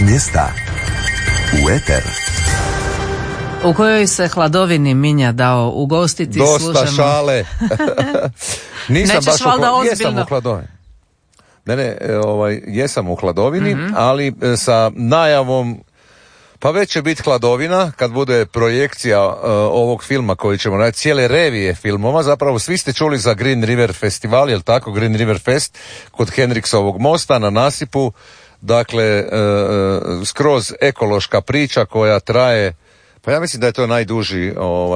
mjesta u eter. U kojoj se hladovini Minja dao ugostiti. Dosta služemo. šale. Nisam Nećeš baš valjda ozbiljno? Jesam u hladovini. Jesam u hladovini, ali sa najavom, pa već će biti hladovina kad bude projekcija ovog filma koji ćemo raditi, cijele revije filmova. Zapravo svi ste čuli za Green River Festival, jel tako? Green River Fest kod Henriksovog mosta na nasipu. Dakle, skroz ekološka priča koja traje, pa ja mislim da je to najduži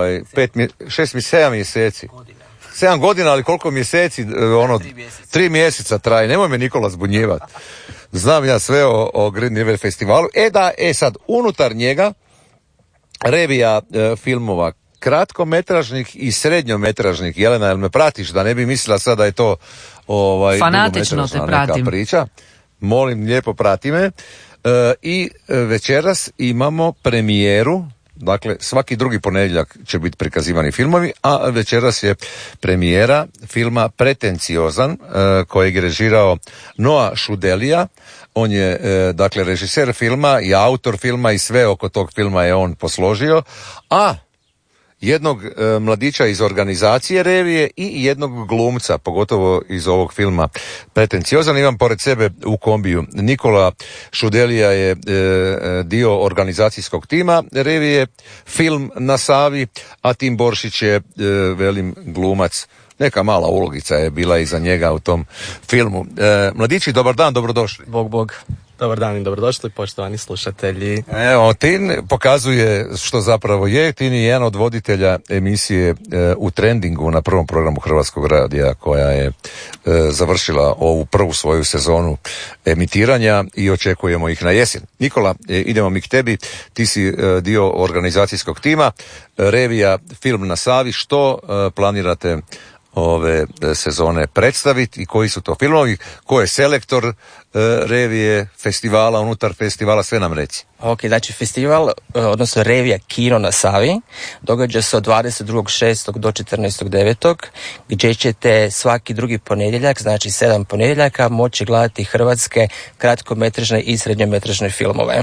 7 mjeseci. 7 godina, ali koliko mjeseci? 3 mjeseca traje. Nemoj me Nikola zbunjivati. Znam ja sve o Green River Festivalu. Sad, unutar njega revija filmova kratkometražnih i srednjometražnih. Jelena, jel me pratiš? Da ne bi mislila sad da je to fanatično te pratim. Priča. Molim, lijepo prati me. I večeras imamo premijeru. Dakle, svaki drugi ponedjeljak će biti prikazivani filmovi, a večeras je premijera filma Pretenciozan, kojeg je režirao Noah Shudelija. On je, dakle, režiser filma i autor filma i sve oko tog filma je on posložio, a jednog mladića iz organizacije revije i jednog glumca, pogotovo iz ovog filma Pretenciozan, imam pored sebe u kombiju. Nikola Shudelija je dio organizacijskog tima revije Film na Savi, a Tim Boršić je, glumac. Neka mala ulogica je bila iza njega u tom filmu. Mladići, dobar dan, dobrodošli. Bog. Dobar dan i dobrodošli, poštovani slušatelji. Evo, Tin pokazuje što zapravo je. Tin je jedan od voditelja emisije U trendingu na prvom programu Hrvatskog radija, koja je završila ovu prvu svoju sezonu emitiranja i očekujemo ih na jesen. Nikola, idemo mi k tebi. Ti si dio organizacijskog tima revija Film na Savi. Što planirate ove sezone predstaviti i koji su to filmovi, ko je selektor revije, festivala, unutar festivala, sve nam reci. Ok, znači festival, odnosno revija Kino na Savi, događa se od 22.6. do 14.9. gdje ćete svaki drugi ponedjeljak, znači 7 ponedjeljaka, moći gledati hrvatske kratkometražne i srednjometražne filmove.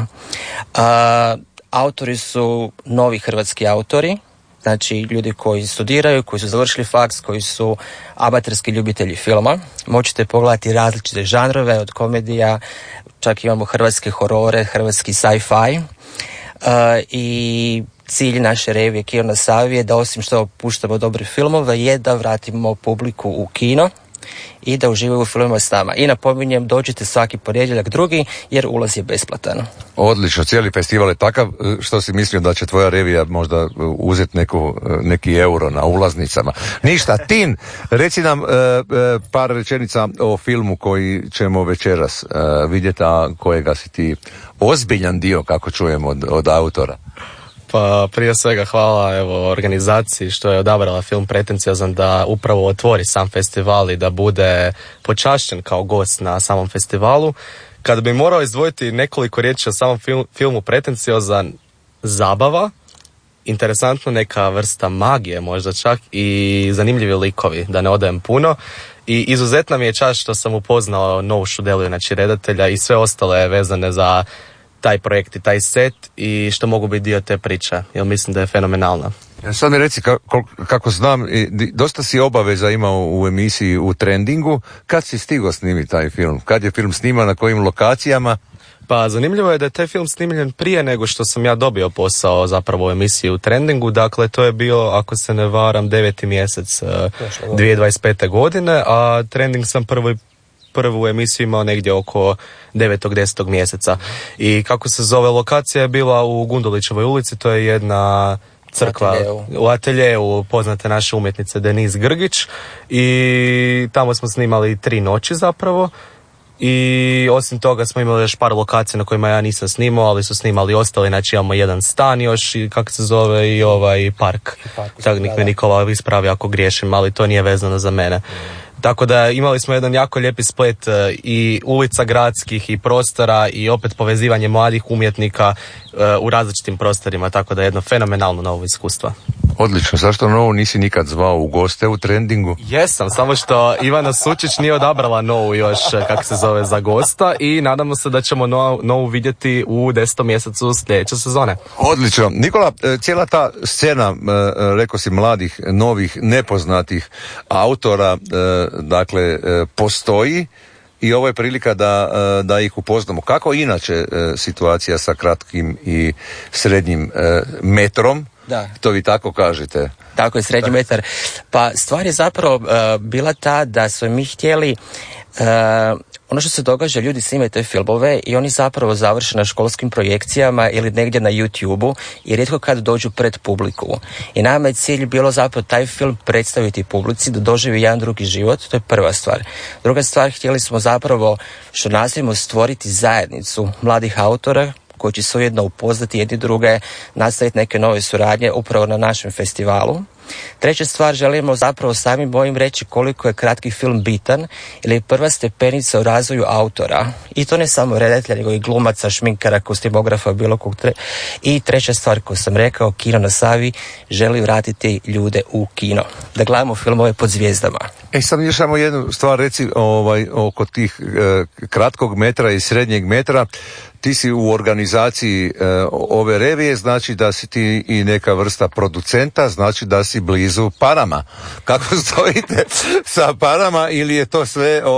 Autori su novi hrvatski autori, znači ljudi koji studiraju, koji su završili faks, koji su amaterski ljubitelji filma. Možete pogledati različite žanrove, od komedija, čak imamo hrvatske horore, hrvatski sci-fi. I cilj naše revije Kino na Savi je da osim što puštamo dobre filmove, je da vratimo publiku u kino i da uživaju u filmovima s nama. I napominjem, dođite svaki ponedjeljak drugi, jer ulaz je besplatan. Odlično, cijeli festival je takav. Što si mislio da će tvoja revija možda uzeti neki euro na ulaznicama? Ništa, Tin, reci nam par rečenica o filmu koji ćemo večeras vidjeti, a kojega si ti ozbiljan dio, kako čujemo od autora. Pa prije svega hvala organizaciji što je odabrala film Pretenciozan da upravo otvori sam festival i da bude počašćen kao gost na samom festivalu. Kada bi morao izdvojiti nekoliko riječi o samom filmu Pretenciozan, zabava, interesantno neka vrsta magije možda čak i zanimljivi likovi, da ne odajem puno. I izuzetna mi je čast što sam upoznao Novu Shudeliju, znači redatelja, i sve ostale vezane za taj projekt i taj set i što mogu biti dio te priče, jer mislim da je fenomenalna. Sad mi reci, kako znam, dosta si obaveza imao u emisiji U trendingu. Kad si stigao snimiti taj film? Kad je film sniman, na kojim lokacijama? Pa zanimljivo je da je taj film snimljen prije nego što sam ja dobio posao zapravo u emisiji U trendingu. Dakle, to je bio, ako se ne varam, 9. mjesec 2025. godine, a trending sam prvu emisiju imao negdje oko 9. 10. mjeseca. I kako se zove, lokacija je bila u Gundulićevoj ulici, to je jedna crkva u ateljeu poznate naše umjetnice Denise Grgić, i tamo smo snimali 3 noći zapravo. I osim toga smo imali još par lokacija na kojima ja nisam snimao, ali su snimali ostali, znači imamo jedan stan još, i kako se zove, i park. Tako nek me Nikola ispravi ako griješim, ali to nije vezano za mene. Tako da imali smo jedan jako lijepi splet i ulica gradskih i prostora i opet povezivanje mladih umjetnika u različitim prostorima, tako da je jedno fenomenalno novo iskustvo. Odlično, zašto Novu nisi nikad zvao u goste u Trendingu? Jesam, samo što Ivana Sučić nije odabrala Novu još, kako se zove, za gosta i nadamo se da ćemo Novu vidjeti u 10. mjesecu sljedeće sezone. Odlično. Nikola, cijela ta scena, rekao si, mladih, novih, nepoznatih autora, dakle, postoji i ovo je prilika da ih upoznamo. Kako inače situacija sa kratkim i srednjim metrom? Da. To vi tako kažete. Tako je, srednji metar. Pa stvar je zapravo bila ta da smo mi htjeli, ono što se događa, ljudi snimaju te filmove i oni zapravo završe na školskim projekcijama ili negdje na YouTube-u i rijetko kad dođu pred publiku. I nama je cilj bilo zapravo taj film predstaviti publici da doživi jedan drugi život, to je prva stvar. Druga stvar, htjeli smo zapravo, što nazivamo, stvoriti zajednicu mladih autora koji će se ujedno upoznati jedni druge, nastaviti neke nove suradnje upravo na našem festivalu. Treća stvar, želimo zapravo samim mojim reći koliko je kratki film bitan ili je prva stepenica u razvoju autora. I to ne samo redatelja, nego i glumaca, šminkara, kostimografa, bilo kog. I treća stvar koju sam rekao, Kino na Savi želi vratiti ljude u kino. Da gledamo filmove pod zvijezdama. Sad još samo jednu stvar reci oko tih kratkog metra i srednjeg metra. Ti si u organizaciji ove revije, znači da si ti i neka vrsta producenta, znači da si blizu parama. Kako stojite sa parama ili je to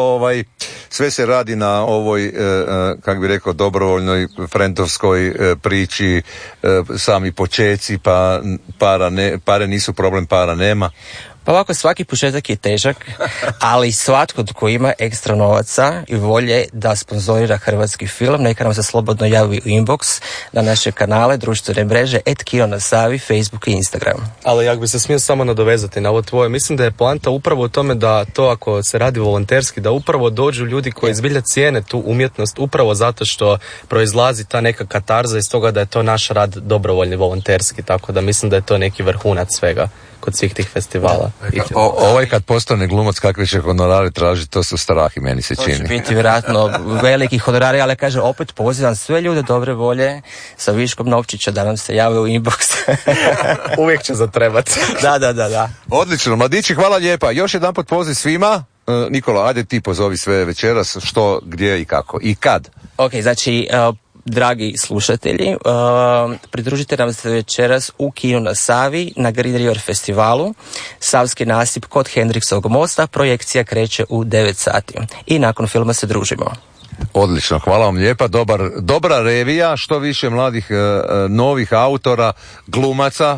sve se radi na ovoj, kako bi rekao, dobrovoljnoj frendovskoj priči, sami počeci, pa pare nisu problem, para nema? Pa ovako, svaki početak je težak, ali svatko tko ima ekstra novaca i volje da sponzorira hrvatski film, neka nam se slobodno javi u inbox na naše kanale, društvene mreže, @Kino na Savi, Facebook i Instagram. Ali jak bi se smio samo nadovezati na ovo tvoje, mislim da je poanta upravo u tome da to, ako se radi volonterski, da upravo dođu ljudi koji zbilja cijene tu umjetnost upravo zato što proizlazi ta neka katarza iz toga da je to naš rad dobrovoljni, volonterski, tako da mislim da je to neki vrhunac svega kod svih tih festivala. Ovaj kad postane glumac, kakve će honorare tražiti, to su strahi, meni se čini. To će biti vjerojatno veliki honorari, ali kažem, opet pozivam sve ljude dobre volje sa viškom novčića da nam se jave u inbox. Uvijek će zatrebati. Da. Odlično, mladići, hvala lijepa. Još jedanput poziv svima. Nikola, ajde ti pozovi sve večeras, što, gdje i kako i kad. Ok, znači, dragi slušatelji, pridružite nam se večeras u Kinu na Savi na Green River festivalu, Savski nasip kod Hendriksovog mosta. Projekcija kreće u 9 sati i nakon filma se družimo. Odlično, hvala vam lijepa, dobra revija, što više mladih novih autora, glumaca.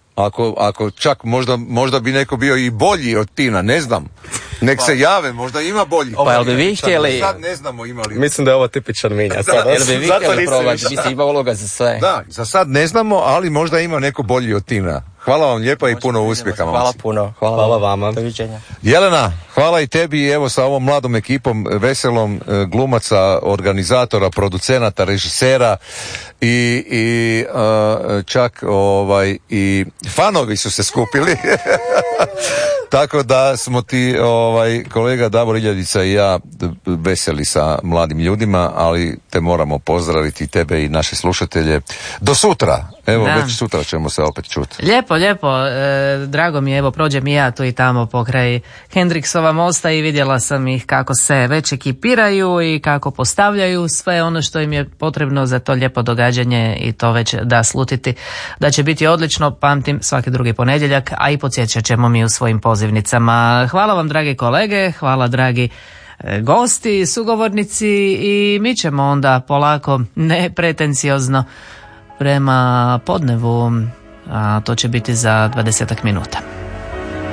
Ako čak možda bi neko bio i bolji od Tina, ne znam. Nek se jave, možda ima bolji. Pa jel bi vi htjeli... Sad ne znamo imali. Mislim da je ovo tipičan Minja. Jel bi vi htjeli probati? Mislim, ima uloga za sve. Da, za sad ne znamo, ali možda ima neko bolji od Tina. Hvala vam lijepa i puno uspjeha. Hvala puno. Hvala vama. Doviđenja. Jelena, hvala i tebi, evo sa ovom mladom ekipom, veselom, glumaca, organizatora, producenata, režisera i čak i fanovi su se skupili. Tako da smo ti, kolega Davor Iljadica i ja, veseli sa mladim ljudima, ali te moramo pozdraviti, tebe i naše slušatelje. Do sutra, evo da. Već sutra ćemo se opet čuti. Lijepo, drago mi je, evo prođem i ja tu i tamo pokraj Hendriksova mosta i vidjela sam ih kako se već ekipiraju i kako postavljaju sve ono što im je potrebno za to lijepo događanje i to već da slutiti da će biti odlično, pamtim, svaki drugi ponedjeljak, a i podsjećat ćemo mi u svojim pozivnicama. Hvala vam, dragi kolege, hvala dragi gosti, sugovornici, i mi ćemo onda polako, nepretenciozno, prema podnevu, a to će biti za 20 minuta.